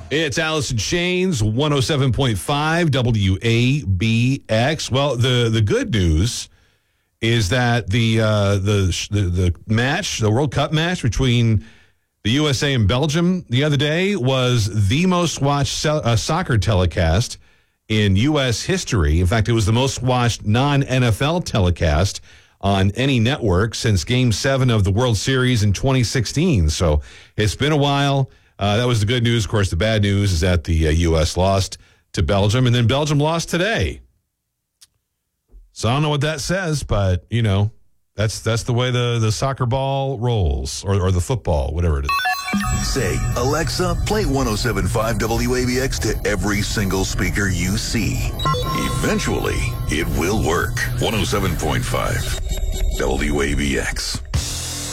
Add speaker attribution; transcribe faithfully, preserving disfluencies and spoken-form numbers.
Speaker 1: It's Allison Shane's one oh seven point five W A B X. Well, the, the good news is that the, uh, the the the match, the World Cup match between the U S A and Belgium the other day was the most watched so- uh, soccer telecast in U S history. In fact, it was the most watched non-N F L telecast on any network since Game seven of the World Series in twenty sixteen. So it's been a while. Uh, that was the good news. Of course, the bad news is that the uh, U S lost to Belgium, and then Belgium lost today. So I don't know what that says, but, you know, that's that's the way the, the soccer ball rolls, or, or the football, whatever it is.
Speaker 2: Say, Alexa, play one oh seven point five W A B X to every single speaker you see. Eventually, it will work. one oh seven point five W A B X.